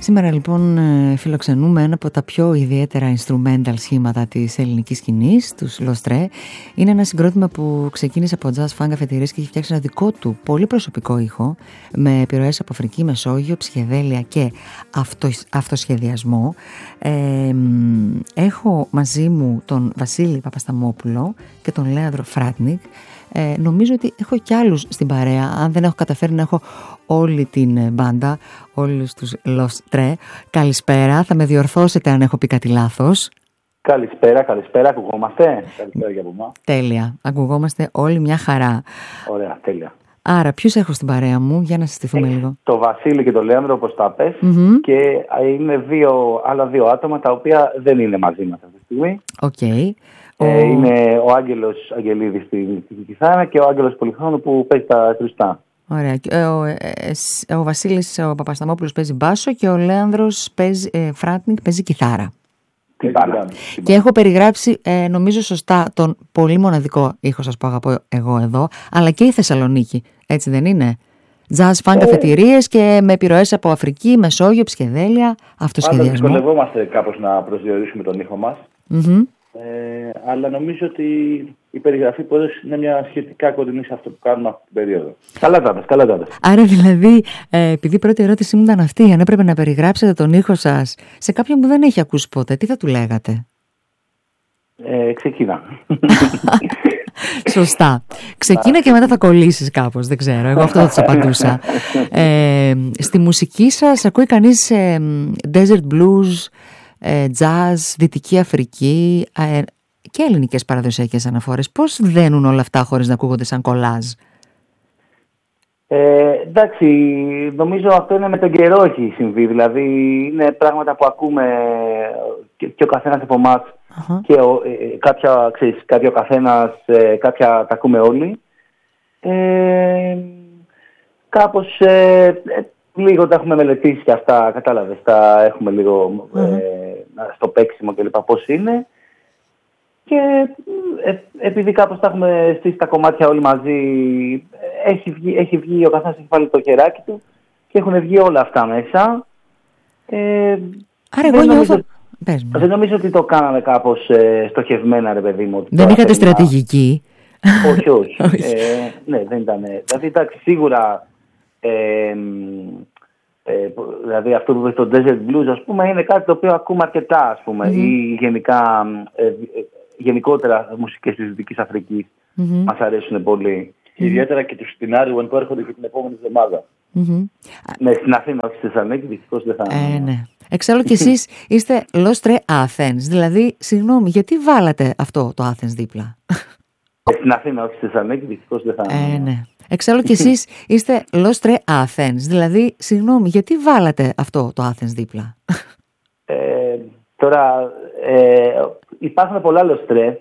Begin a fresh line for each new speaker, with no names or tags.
Σήμερα λοιπόν φιλοξενούμε ένα από τα πιο ιδιαίτερα instrumental σχήματα της ελληνικής σκηνής, τους Λοστρέ. Είναι ένα συγκρότημα που ξεκίνησε από jazz funk αφετηρίες και έχει φτιάξει ένα δικό του πολύ προσωπικό ήχο με επιρροές από Αφρική, Μεσόγειο, ψυχεδέλεια και αυτοσχεδιασμό. Έχω μαζί μου τον Βασίλη Παπασταμόπουλο και τον Λέανδρο Φράτνικ. Νομίζω ότι έχω κι άλλους στην παρέα. Αν δεν έχω καταφέρει να έχω όλη την μπάντα, όλους τους Λοστρέ. Καλησπέρα, θα με διορθώσετε αν έχω πει κάτι λάθος.
Καλησπέρα, ακουγόμαστε. Καλησπέρα για από εμάς.
Τέλεια, ακουγόμαστε όλοι μια χαρά.
Ωραία, τέλεια.
Άρα, ποιους έχω στην παρέα μου, για να συστηθούμε λίγο.
Το Βασίλη και το Λέανδρο, όπως τα πες, και είναι άλλα δύο άτομα τα οποία δεν είναι μαζί μας αυτή τη στιγμή.
Okay.
Είναι ο Άγγελος Αγγελίδης στη κιθάρα και ο Άγγελος Πολυχρόνου που παίζει τα κρυστά.
Ωραία. Ο Βασίλης ο Παπασταμόπουλος παίζει μπάσο και ο Λέανδρος Φράτνικ παίζει κιθάρα. Και έχω περιγράψει, νομίζω σωστά, τον πολύ μοναδικό ήχο, σας πω αγαπώ εγώ εδώ, αλλά και η Θεσσαλονίκη, έτσι δεν είναι? Jazz funk αφετηρίες και με επιρροές από Αφρική, Μεσόγειο, ψυχεδέλεια, αυτοσχεδιασμό.
Πάντα δυσκολευόμαστε κάπως να προσδιορίσουμε τον ήχο μας. Αλλά νομίζω ότι η περιγραφή που έδωσε είναι μια σχετικά κοντινή σε αυτό που κάνουμε αυτή την περίοδο. Καλά τάδες.
Άρα δηλαδή, επειδή η πρώτη ερώτησή μου ήταν αυτή, αν έπρεπε να περιγράψετε τον ήχο σας σε κάποιον που δεν έχει ακούσει ποτέ, τι θα του λέγατε?
Ξεκίνα.
Σωστά. Ξεκίνα και μετά θα κολλήσεις κάπως, δεν ξέρω. Εγώ αυτό θα της απαντούσα. Στη μουσική σας ακούει κανείς desert blues, jazz, Δυτική Αφρική και ελληνικές παραδοσιακές αναφορές. Πώς δένουν όλα αυτά χωρίς να ακούγονται σαν κολάζ?
Εντάξει, νομίζω αυτό είναι με τον καιρό έχει συμβεί. Δηλαδή είναι πράγματα που ακούμε και ο καθένας από εμάς και κάποια ο καθένας, κάποια τα ακούμε όλοι. Κάπως λίγο τα έχουμε μελετήσει και αυτά, κατάλαβες, τα έχουμε λίγο στο παίξιμο κλπ. Πώς είναι. Και επειδή κάπως τα έχουμε στήσει τα κομμάτια όλοι μαζί, έχει βγει, ο καθένας έχει βάλει το χεράκι του και έχουν βγει όλα αυτά μέσα.
Άρα εγώ νιώθω...
Δεν νομίζω ότι το κάναμε κάπως στοχευμένα, ρε παιδί μου.
Δεν είχατε στρατηγική?
Όχι. Ναι, δεν ήταν. Δηλαδή, εντάξει, σίγουρα... δηλαδή αυτό που είπε στο Desert Blues, ας πούμε, είναι κάτι το οποίο ακούμε αρκετά, ας πούμε, ή γενικότερα μουσικές της Δυτικής Αφρικής μας αρέσουν πολύ. Ιδιαίτερα και τους Στινάριουεν που έρχονται και την επόμενη εβδομάδα. Ναι, στην Αθήνα, όχι στη Θεσσαλονίκη, δυστυχώς δεν θα...
Ναι. Εξάλλου κι εσείς είστε Λοστρέ Athens, δηλαδή, συγγνώμη, γιατί βάλατε αυτό το Athens δίπλα?
Στην Αθήνα, όχι στη Θεσσαλονίκη, δυστυχώς δεν θα...
Ναι. Εξάλλου κι εσείς είστε Λοστρέ Athens, δηλαδή, συγγνώμη, γιατί βάλατε αυτό το Athens δίπλα?
Τώρα, υπάρχουν πολλά Λοστρέ.